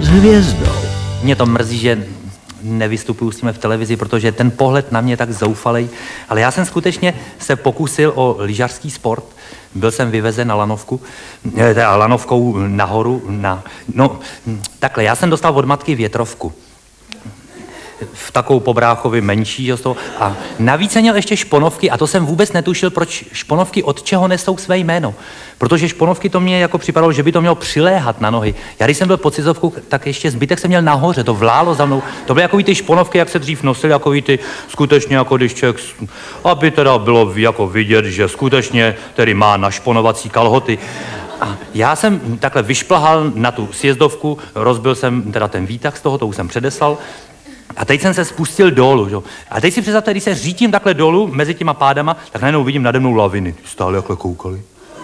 s hvězdou. Mě to mrzí, že nevystupuju s tím v televizi, protože ten pohled na mě je tak zoufalej. Ale já jsem skutečně se pokusil o lyžařský sport. Byl jsem vyvezen na lanovku, lanovkou nahoru, takhle, já jsem dostal od matky větrovku. V takovou po bráchovi menší, a navíc jsem měl ještě šponovky a to jsem vůbec netušil, proč šponovky od čeho nesou své jméno. Protože šponovky to mě jako připadalo, že by to mělo přiléhat na nohy. Já když jsem byl pod cizovkou, tak ještě zbytek jsem měl nahoře, to vlálo za mnou. To byly jako ty šponovky, jak se dřív nosily, jako ty skutečně jako když člověk, aby teda bylo jako vidět, že skutečně tedy má našponovací kalhoty. A já jsem takhle vyšplhal na tu sjezdovku, rozbil jsem teda ten výtah z toho, to už jsem předeslal. A teď jsem se spustil dolů, jo. A teď si představte, když se řítím takhle dolů mezi těma pádama, tak najednou vidím nade mnou laviny. Stále jakhle koukali.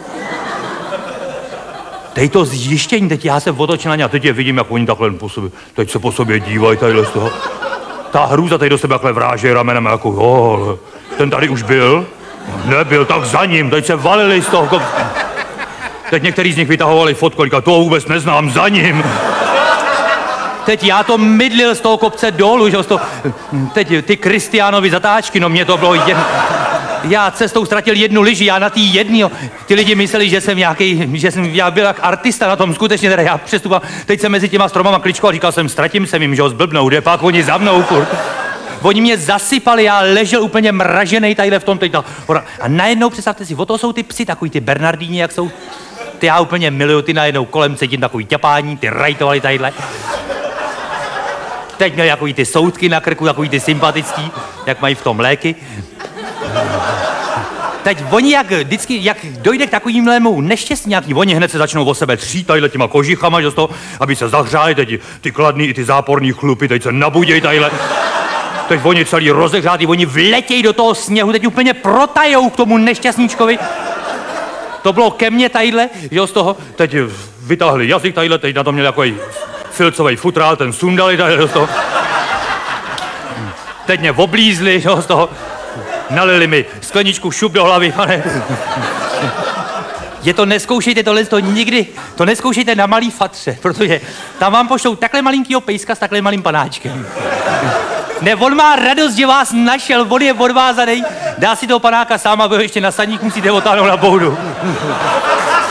Teď to zjištění, teď já se otočím na ně a teď je vidím, jak oni takhle po sobě, teď se po sobě dívají tadyhle z toho. Ta hrůza teď do sebe takhle vrážejí ramenem jako, jo, ten tady už byl? Nebyl, tak za ním, teď se valili z toho. Teď některý z nich vytahovali fotku, říkali, to vůbec neznám, za ním. Teď já to mydlil z toho kopce dolů, že teď ty Kristiánovy zatáčky, no mě to bylo já cestou ztratil jednu lyži, já na tý jedný, ty lidi mysleli, že jsem já byl jak artista na tom, skutečně teda já přestupám, teď jsem mezi těma stromama kličkoval a říkal jsem, ztratím se jim, že ho zblbnou, jde pak oni za mnou, furt. Oni mě zasypali, já ležel úplně mraženej tadyhle v tom teď. A najednou, představte si, o to jsou ty psi, takový ty Bernardíni, jak jsou, ty já úplně miluju, ty najednou kolem cítím takový ťapání, ty rajtovali tadyhle. Teď měli takový ty soudky na krku, takový ty sympatický, jak mají v tom léky. Teď oni jak dojde k takovýmhlemu neštěstí nějaký, oni hned se začnou o sebe třít tadyhle těma kožichama, že z toho, aby se zahřáli, teď ty kladný i ty záporný chlupy, teď se nabuděj tadyhle. Teď oni celý rozehřátí, oni vletějí do toho sněhu, teď úplně protajou k tomu nešťastníčkovi. To bylo ke mně tadyhle, jo, z toho, teď vytáhli jazyk tadyhle, teď na to měli takový filcovej futrál, ten sundali tadyhle z toho. Teď mě oblízli, jo, z toho. Nalili mi skleničku šup do hlavy, pane. Je to neskoušejte tohle, to nikdy, to neskoušejte na malý fatře, protože tam vám pošlou takhle malinkýho pejska s takhle malým panáčkem. Ne, on má radost, že vás našel, on je odvázaný, dá si toho panáka sám a vy ho ještě na sadník musíte otáhnout na boudu.